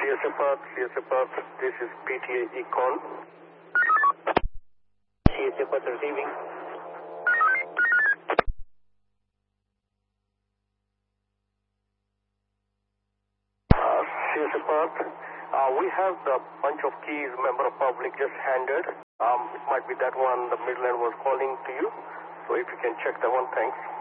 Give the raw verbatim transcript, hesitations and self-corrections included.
C S F Earth, C S F Earth, this is P T A Econ. C S F Earth receiving. Uh, C S F Earth, uh, we have the bunch of keys member of public just handed. Um, it might be that one the Midland was calling to you. So if you can check that one, thanks.